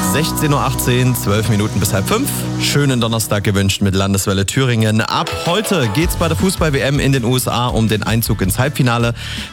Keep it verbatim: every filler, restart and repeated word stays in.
sechzehn Uhr achtzehn, zwölf Minuten bis halb fünf. Schönen Donnerstag gewünscht mit Landeswelle Thüringen. Ab heute geht's bei der Fußball-W M in den U S A um den Einzug ins Halbfinale.